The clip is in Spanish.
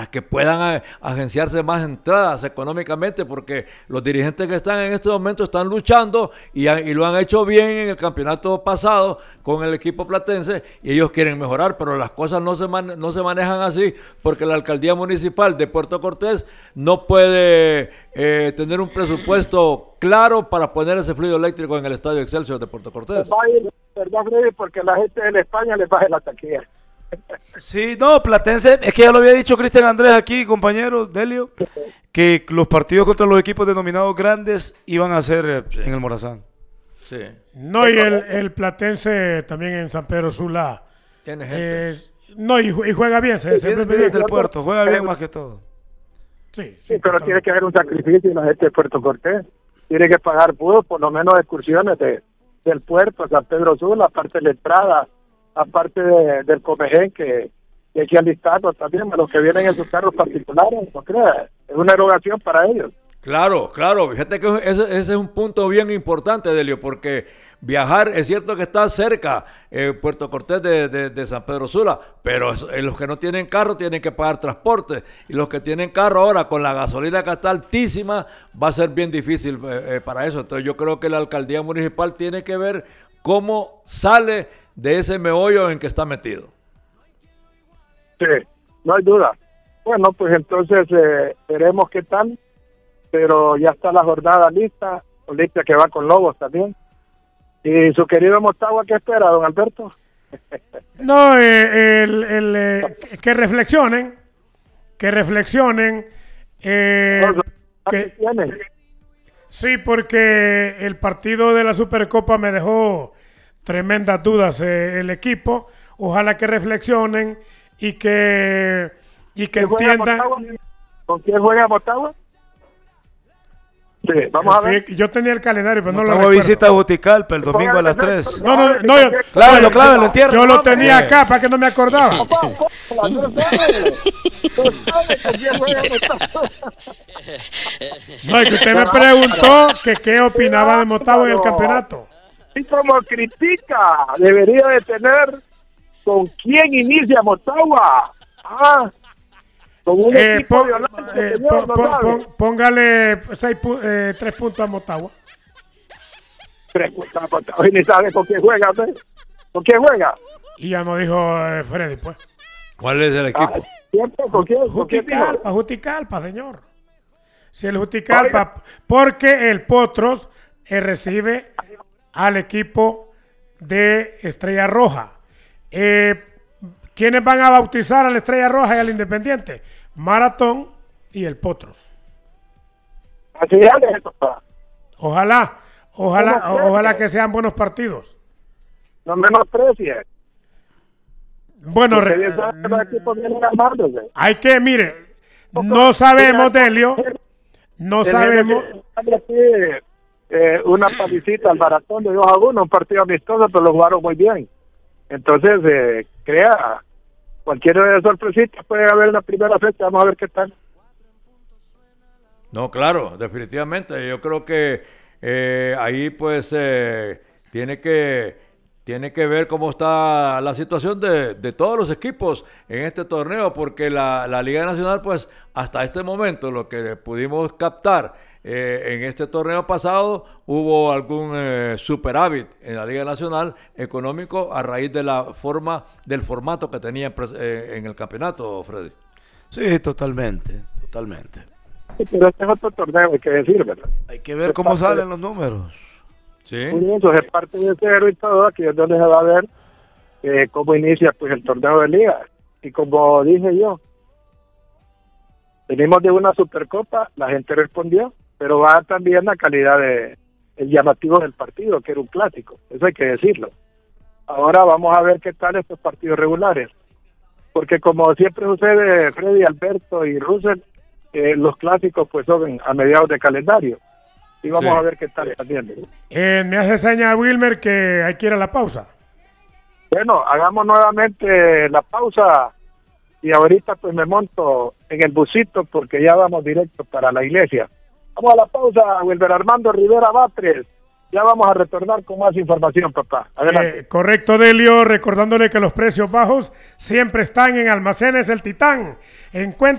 para que puedan agenciarse más entradas económicamente, porque los dirigentes que están en este momento están luchando y lo han hecho bien en el campeonato pasado con el equipo platense y ellos quieren mejorar, pero las cosas no se manejan así porque la alcaldía municipal de Puerto Cortés no puede tener un presupuesto claro para poner ese fluido eléctrico en el Estadio Excelsior de Puerto Cortés. ¿Verdad, Freddy? Porque la gente de España les baja la taquilla. Sí, no, Platense, es que ya lo había dicho Cristian Andrés aquí, compañero Delio, que los partidos contra los equipos denominados grandes iban a ser en el Morazán. Sí. No, y el Platense también en San Pedro Sula. Tiene gente. No, y juega bien. Viene del puerto, juega bien más que todo. Sí, pero totalmente. Tiene que haber un sacrificio y la gente de Puerto Cortés tiene que pagar por lo menos excursiones del puerto a San Pedro Sula, aparte de la entrada, aparte del Comején, que hay que alistarlos también a los que vienen en sus carros particulares, ¿no crees? Es una erogación para ellos. Claro, fíjate que ese es un punto bien importante, Delio, porque viajar, es cierto que está cerca Puerto Cortés de San Pedro Sula, pero los que no tienen carro tienen que pagar transporte, y los que tienen carro ahora con la gasolina que está altísima, va a ser bien difícil para eso. Entonces yo creo que la alcaldía municipal tiene que ver cómo sale de ese meollo en que está metido. Sí, no hay duda. Bueno, pues entonces veremos qué tal, pero ya está la jornada lista, Olimpia que va con Lobos también. ¿Y su querido Motagua qué espera, don Alberto? No, que reflexionen. Sí, porque el partido de la Supercopa me dejó tremendas dudas el equipo. Ojalá que reflexionen y que entiendan. ¿Con quién juega Motagua? Sí, vamos a ver. Yo tenía el calendario, pero no lo recuerdo. Visita a Juticalpa el domingo a las 3. No, clávelo, entierro. Yo lo tenía acá para que no me acordaba. No, es que usted me preguntó que qué opinaba de Motagua en el campeonato. Y como critica, debería de tener con quién inicia Motagua. Con un equipo violento, póngale 3 puntos a Motagua. 3 puntos a Motagua. Y ni sabe con quién juega, ¿sí? ¿Con quién juega? Y ya nos dijo Freddy, pues. ¿Cuál es el equipo? ¿Con quién? Juticalpa, señor. Si el Juticalpa, porque el Potros recibe al equipo de Estrella Roja. ¿Quiénes van a bautizar a la Estrella Roja y al Independiente? Maratón y el Potros. Así es, papá. Ojalá que sean buenos partidos. No menosprecies. Bueno, hay que, mire, no sabemos, Delio, no sabemos. Una palicita al Maratón de 2-1, un partido amistoso, pero lo jugaron muy bien. Entonces, crea, cualquier sorpresita puede haber en la primera fecha, vamos a ver qué tal. No, claro, definitivamente, yo creo que ahí pues tiene que ver cómo está la situación de todos los equipos en este torneo, porque la Liga Nacional pues hasta este momento, lo que pudimos captar en este torneo pasado, hubo algún superávit en la Liga Nacional económico a raíz de del formato que tenía en el campeonato, Freddy. Sí, totalmente. Sí, pero este es otro torneo, hay que decir, ¿verdad? Hay que ver cómo salen los números. Sí. Eso es parte de cero y todo, aquí es donde se va a ver cómo inicia pues el torneo de liga. Y como dije yo, venimos de una Supercopa, la gente respondió, pero va también la calidad de el llamativo del partido, que era un clásico, eso hay que decirlo. Ahora vamos a ver qué tal estos partidos regulares, porque como siempre sucede, Freddy, Alberto y Russell, los clásicos pues son a mediados de calendario, y vamos a ver qué tal también. Me hace seña Wilmer que hay que ir a la pausa. Bueno, hagamos nuevamente la pausa, y ahorita pues me monto en el busito, porque ya vamos directo para la iglesia. Vamos a la pausa, Wilber Armando Rivera Batres. Ya vamos a retornar con más información, papá. Adelante. Correcto, Delio. Recordándole que los precios bajos siempre están en Almacenes El Titán. Encuentra